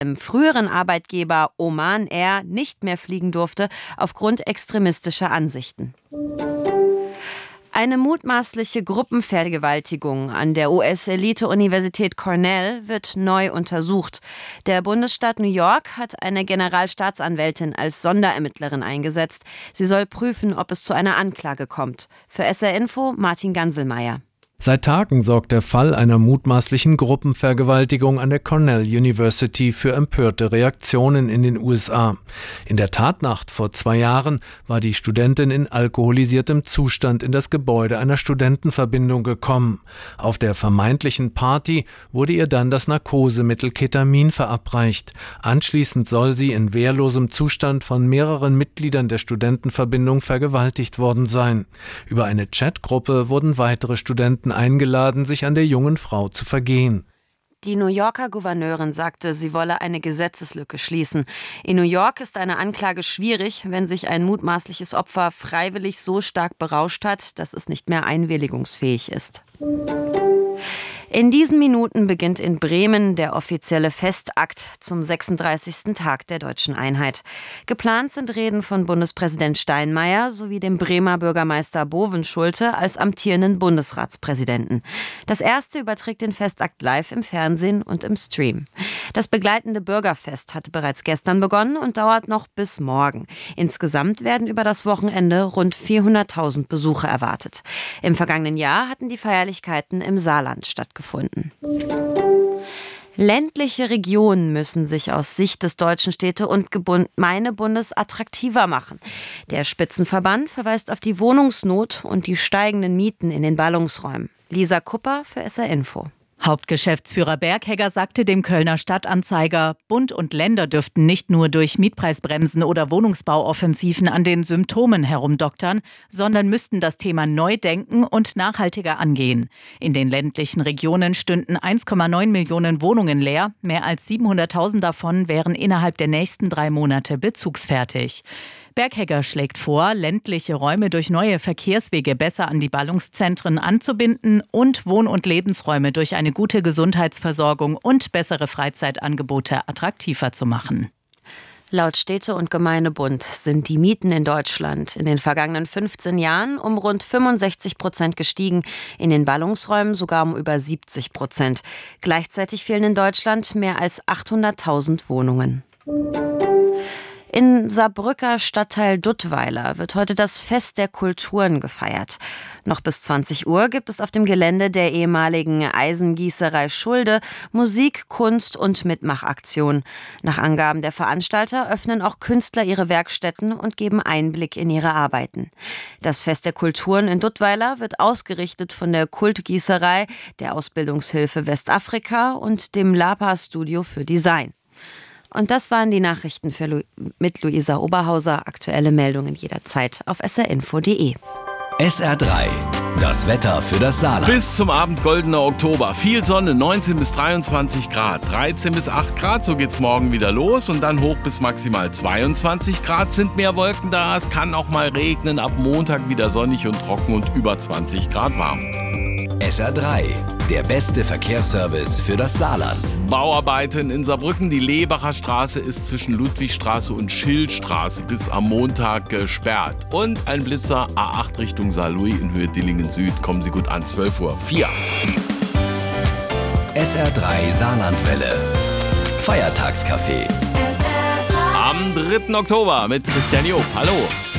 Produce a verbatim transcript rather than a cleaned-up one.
im früheren Arbeitgeber Oman Air nicht mehr fliegen durfte aufgrund extremistischer Ansichten. Eine mutmaßliche Gruppenvergewaltigung an der U S-Elite-Universität Cornell wird neu untersucht. Der Bundesstaat New York hat eine Generalstaatsanwältin als Sonderermittlerin eingesetzt. Sie soll prüfen, ob es zu einer Anklage kommt. Für S R Info Martin Ganselmeier. Seit Tagen sorgt der Fall einer mutmaßlichen Gruppenvergewaltigung an der Cornell University für empörte Reaktionen in den U S A. In der Tatnacht vor zwei Jahren war die Studentin in alkoholisiertem Zustand in das Gebäude einer Studentenverbindung gekommen. Auf der vermeintlichen Party wurde ihr dann das Narkosemittel Ketamin verabreicht. Anschließend soll sie in wehrlosem Zustand von mehreren Mitgliedern der Studentenverbindung vergewaltigt worden sein. Über eine Chatgruppe wurden weitere Studenten eingeladen, sich an der jungen Frau zu vergehen. Die New Yorker Gouverneurin sagte, sie wolle eine Gesetzeslücke schließen. In New York ist eine Anklage schwierig, wenn sich ein mutmaßliches Opfer freiwillig so stark berauscht hat, dass es nicht mehr einwilligungsfähig ist. In diesen Minuten beginnt in Bremen der offizielle Festakt zum sechsunddreißigsten Tag der deutschen Einheit. Geplant sind Reden von Bundespräsident Steinmeier sowie dem Bremer Bürgermeister Bovenschulte als amtierenden Bundesratspräsidenten. Das erste überträgt den Festakt live im Fernsehen und im Stream. Das begleitende Bürgerfest hatte bereits gestern begonnen und dauert noch bis morgen. Insgesamt werden über das Wochenende rund vierhunderttausend Besucher erwartet. Im vergangenen Jahr hatten die Feierlichkeiten im Saarland stattgefunden. Gefunden. Ländliche Regionen müssen sich aus Sicht des Deutschen Städte- und Gemeindebundes attraktiver machen. Der Spitzenverband verweist auf die Wohnungsnot und die steigenden Mieten in den Ballungsräumen. Lisa Kupper für S R Info. Hauptgeschäftsführer Berghegger sagte dem Kölner Stadtanzeiger, Bund und Länder dürften nicht nur durch Mietpreisbremsen oder Wohnungsbauoffensiven an den Symptomen herumdoktern, sondern müssten das Thema neu denken und nachhaltiger angehen. In den ländlichen Regionen stünden eins Komma neun Millionen Wohnungen leer, mehr als siebenhunderttausend davon wären innerhalb der nächsten drei Monate bezugsfertig. Berghegger schlägt vor, ländliche Räume durch neue Verkehrswege besser an die Ballungszentren anzubinden und Wohn- und Lebensräume durch eine gute Gesundheitsversorgung und bessere Freizeitangebote attraktiver zu machen. Laut Städte- und Gemeindebund sind die Mieten in Deutschland in den vergangenen fünfzehn Jahren um rund fünfundsechzig Prozent gestiegen, in den Ballungsräumen sogar um über siebzig Prozent. Gleichzeitig fehlen in Deutschland mehr als achthunderttausend Wohnungen. In Saarbrücker Stadtteil Duttweiler wird heute das Fest der Kulturen gefeiert. Noch bis zwanzig Uhr gibt es auf dem Gelände der ehemaligen Eisengießerei Schulde Musik, Kunst und Mitmachaktionen. Nach Angaben der Veranstalter öffnen auch Künstler ihre Werkstätten und geben Einblick in ihre Arbeiten. Das Fest der Kulturen in Duttweiler wird ausgerichtet von der Kultgießerei, der Ausbildungshilfe Westafrika und dem Lapa Studio für Design. Und das waren die Nachrichten für Lu- mit Luisa Oberhauser. Aktuelle Meldungen jederzeit auf s r info punkt d e. S R drei, das Wetter für das Saarland. Bis zum Abend goldener Oktober. Viel Sonne, neunzehn bis dreiundzwanzig Grad. dreizehn bis acht Grad, so geht's morgen wieder los. Und dann hoch bis maximal zweiundzwanzig Grad. Sind mehr Wolken da, es kann auch mal regnen. Ab Montag wieder sonnig und trocken und über zwanzig Grad warm. S R drei, der beste Verkehrsservice für das Saarland. Bauarbeiten in Saarbrücken. Die Lebacher Straße ist zwischen Ludwigstraße und Schildstraße bis am Montag gesperrt. Und ein Blitzer A acht Richtung Saarlouis in Höhe Dillingen Süd. Kommen Sie gut an, zwölf Uhr vier. S R drei Saarlandwelle. Feiertagscafé. Am dritten Oktober mit Christian Job. Hallo.